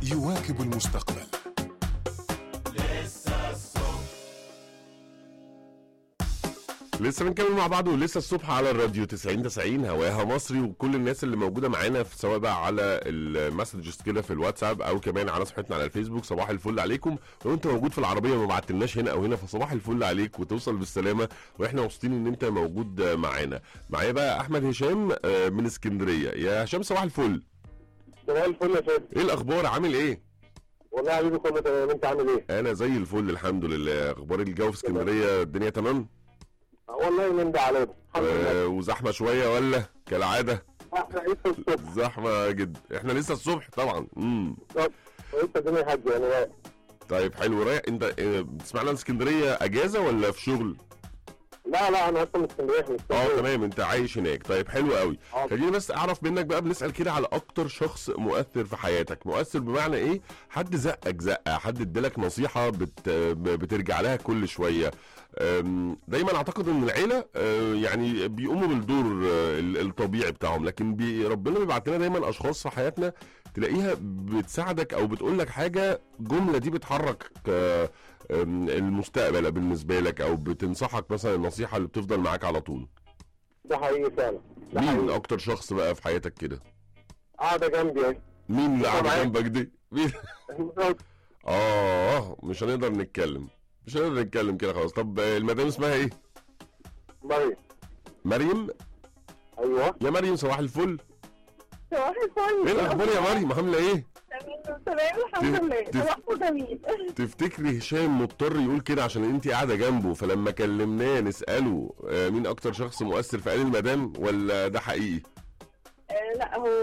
يواكب المستقبل. لسه بنكمل مع بعض ولسه الصبح على الراديو 90 هواها مصري، وكل الناس اللي موجوده معانا سواء بقى على المسجز كده في الواتساب او كمان على صفحتنا على الفيسبوك. صباح الفل عليكم. لو انت موجود في العربيه ما بعتلناش هنا او هنا فصباح الفل عليك وتوصل بالسلامه، واحنا مبسوطين ان انت موجود معانا. معايا بقى احمد هشام من اسكندريه. يا هشام صباح الفل. صباح الفل يا شباب. ايه الاخبار؟ عامل ايه؟ والله يا حبيبي كله تمام، انت عامل ايه؟ انا زي الفل الحمد لله. اخبار الجو في اسكندريه؟ الدنيا تمام؟ والله من ده على ده الحمد لله. وزحمه شويه ولا كالعاده؟ احنا لسه الصبح. زحمه جدا، احنا لسه الصبح طبعا. بالظبط، لسه الدنيا هاديه يعني رايق. طيب حلو. رايح انت بتسمع لنا اسكندريه اجازه ولا في شغل؟ لا انا اصلا من اسكندريه. تمام، انت عايش هناك. طيب حلو قوي. خليني بس اعرف منك بقى، بنسال كده على اكتر شخص مؤثر في حياتك. مؤثر بمعنى ايه؟ حد زقك زقه، حد ادالك نصيحه بترجع لها كل شويه. دايما اعتقد ان العيله يعني بيقوموا بالدور الطبيعي بتاعهم، لكن ربنا بيبعت لنا دايما اشخاص في حياتنا تلاقيها بتساعدك او بتقول لك حاجه، جمله دي بتحرك المستقبل بالنسبه لك، او بتنصحك مثلا النصيحه اللي بتفضل معاك على طول. ده حقيقي فعلا. مين اكتر شخص بقى في حياتك كده؟ قاعده جنبي اهي. مين اللي قاعده جنبك دي؟ مين؟ مش هنقدر نتكلم كده خلاص. طب المدام اسمها ايه؟ مريم. ايوه يا مريم صباح الفل. صباح الفل. ايه الاخبار يا مريم؟ عامله ايه؟ تمام الحمد لله. صباحكم جميل. تفتكري هشام مضطر يقول كده عشان انت قاعده جنبه، فلما كلمناه نساله مين اكتر شخص مؤثر، فقال المدام، ولا ده حقيقي؟ لا هو